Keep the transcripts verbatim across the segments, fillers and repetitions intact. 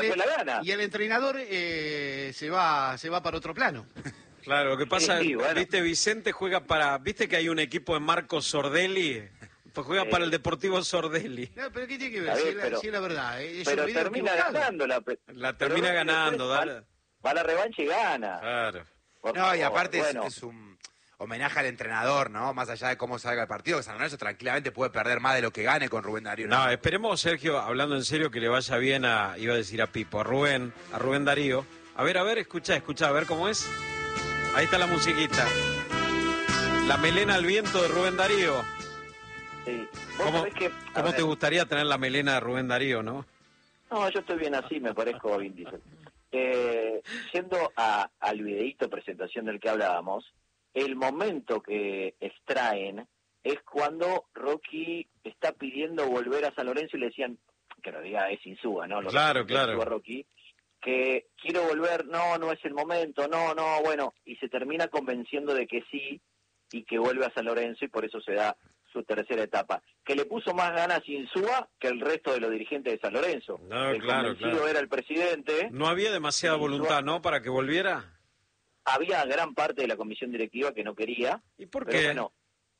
Eh, la gana. Y el entrenador eh, se va se va para otro plano. Claro, lo que pasa, Sí, bueno. viste, Vicente juega para, viste que hay un equipo de Marcos Sordelli, pues juega Sí. para el Deportivo Sordelli. No, pero ¿qué tiene que ver? Está Si bien, es la, pero- si es la verdad. eh, es Pero un video termina equivocado. ganando la pe- La pero termina Racing ganando, después dale. va, va a la revancha y gana. Claro. Por No, y favor, aparte es, bueno, es un homenaje al entrenador, ¿no? Más allá de cómo salga el partido, que San Lorenzo tranquilamente puede perder más de lo que gane con Rubén Darío. No, esperemos, Sergio, hablando en serio, que le vaya bien a, iba a decir a Pipo, a Rubén, a Rubén Darío. A ver, a ver, escucha, escucha, a ver cómo es. Ahí está la musiquita. La melena al viento de Rubén Darío. sí. Vos ¿Cómo, sabés que, a cómo ver, te gustaría tener la melena de Rubén Darío, no? No, yo estoy bien así, me parezco a Vin Diesel. Eh, yendo a, al videíto presentación del que hablábamos, el momento que extraen es cuando Rocky está pidiendo volver a San Lorenzo y le decían, que en realidad es Insúa, ¿no? Lo Claro, que Insúa claro. Rocky, que quiero volver, no, no es el momento, no, no, bueno, y se termina convenciendo de que sí y que vuelve a San Lorenzo y por eso se da su tercera etapa, que le puso más ganas Insúa que el resto de los dirigentes de San Lorenzo. No, el claro, convencido claro. era el presidente. ¿No había demasiada Insúa- voluntad, no, para que volviera? Había gran parte de la comisión directiva que no quería, ¿Y por pero qué? bueno,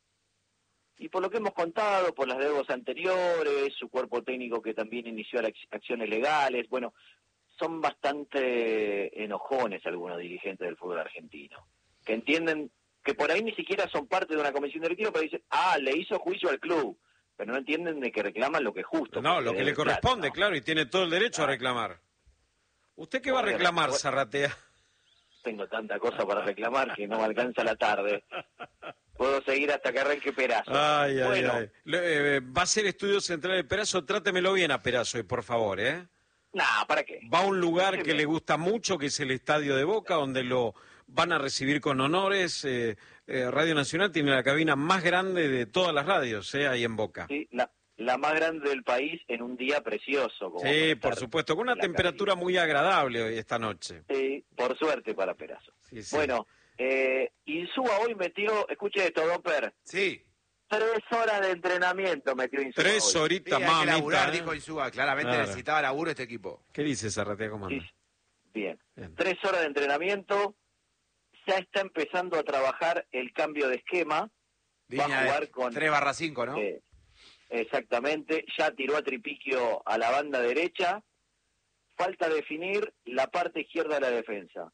y por lo que hemos contado, por las deudas anteriores, su cuerpo técnico que también inició ac- acciones legales, bueno, son bastante enojones algunos dirigentes del fútbol argentino, que entienden que por ahí ni siquiera son parte de una comisión directiva, pero dicen, ah, le hizo juicio al club, pero no entienden de que reclaman lo que es justo. No, porque lo que debe le corresponde, plata, ¿no? claro, y tiene todo el derecho a Claro. reclamar. ¿Usted qué va a Bueno, reclamar, bueno. Zarratea? Tengo tanta cosa para reclamar que no me alcanza la tarde. Puedo seguir hasta que arranque Perazo. Ay, ay, bueno, ay. Le- eh, va a ser estudio central de Perazo, trátemelo bien a Perazo, y por favor, ¿eh? nah, ¿para qué? Va a un lugar Sí, que bien. le gusta mucho, que es el Estadio de Boca, donde lo van a recibir con honores. Eh, eh, Radio Nacional tiene la cabina más grande de todas las radios, ¿eh? Ahí en Boca. Sí, la, la más grande del país en un día precioso. Como Sí, para por estar supuesto, con una en la temperatura muy agradable hoy esta noche. cabina. Sí, por suerte para Perazo. Sí, sí. Bueno, eh, Insúa hoy metió, escuche esto, Doper, Sí, tres horas de entrenamiento metió Insúa Tres hoy. sí, horitas, hay que mamita. laburar, ¿eh? dijo Insúa. Claramente Claro. necesitaba laburo este equipo. ¿Qué dice Zarratea? ¿Cómo Sí, anda? bien. Bien. Tres horas de entrenamiento, ya está empezando a trabajar el cambio de esquema. Va a Línea jugar de con- tres barra cinco, ¿no? Eh, exactamente, ya tiró a Tripiquio a la banda derecha, falta definir la parte izquierda de la defensa.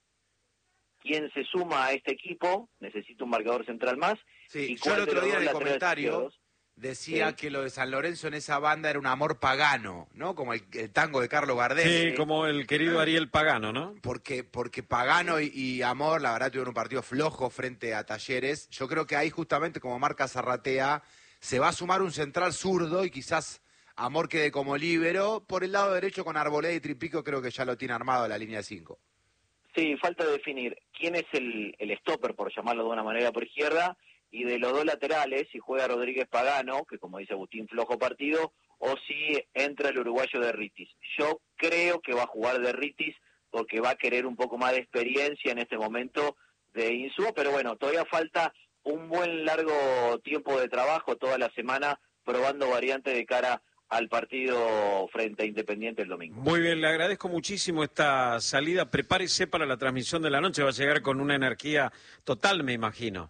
¿Quién se suma a este equipo? Necesita un marcador central más. Sí, ¿Y yo cuál el de otro los día dos en el laterales comentario izquierdos? decía Sí. que lo de San Lorenzo en esa banda era un amor pagano, ¿no? Como el, el tango de Carlos Gardel. Sí, como el querido Ariel Pagano, ¿no? Porque, porque Pagano y, y Amor, la verdad, tuvieron un partido flojo frente a Talleres. Yo creo que ahí justamente, como marca Zarratea, se va a sumar un central zurdo y quizás Amor quede como líbero. Por el lado derecho con Arboleda y Tripico creo que ya lo tiene armado la línea de cinco. Sí, falta definir quién es el, el stopper, por llamarlo de una manera, por izquierda, y de los dos laterales, si juega Rodríguez Pagano, que como dice Agustín, flojo partido, o si entra el uruguayo de Ritis. Yo creo que va a jugar de Ritis porque va a querer un poco más de experiencia en este momento de Insúa, pero bueno, todavía falta un buen largo tiempo de trabajo, toda la semana, probando variantes de cara al partido frente a Independiente el domingo. Muy bien, le agradezco muchísimo esta salida. Prepárese para la transmisión de la noche. Va a llegar con una energía total, me imagino.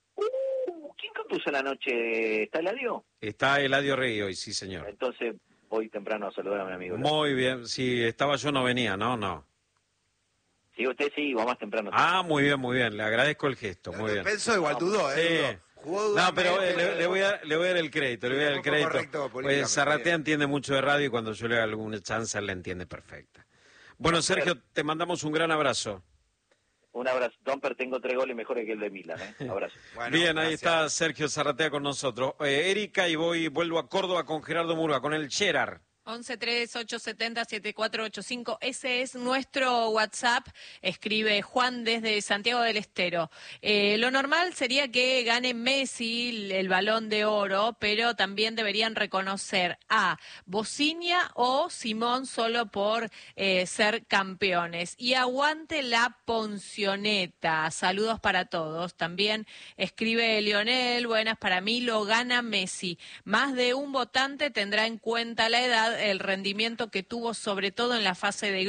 Uh, ¿Quién compuso la noche? ¿Está Eladio? Está Eladio Rey hoy, sí, señor. Entonces voy temprano a saludar a mi amigo. Muy bien. Si estaba yo, no venía, ¿no? No. Sí, usted sí, va más temprano. Ah, muy bien, muy bien. Le agradezco el gesto. Muy bien. Pensó igual, dudó, ¿eh? Sí. Dudó. Jugó dudando, No, pero eh, le, le voy a, le voy a dar el crédito, le voy a dar el Un poco crédito. correcto Pues políticamente, Zarratea bien. entiende mucho de radio y cuando yo le hago alguna chance la entiende perfecta. Bueno, Sergio, te mandamos un gran abrazo. Un abrazo. Domper, tengo tres goles mejores que el de Milan, ¿eh? Abrazo. Bueno, Bien, ahí gracias. está Sergio Zarratea con nosotros. Eh, Erika, y voy, vuelvo a Córdoba con Gerardo Murga, con el Gerard. once tres ocho siete cero siete cuatro ocho cinco, ese es nuestro WhatsApp, escribe Juan desde Santiago del Estero. Eh, lo normal sería que gane Messi el, el Balón de Oro, pero también deberían reconocer a Bociña o Simón solo por eh, ser campeones. Y aguante la Poncioneta, saludos para todos. También escribe Lionel, buenas, para mí lo gana Messi. Más de un votante tendrá en cuenta la edad verdad el rendimiento que tuvo, sobre todo en la fase de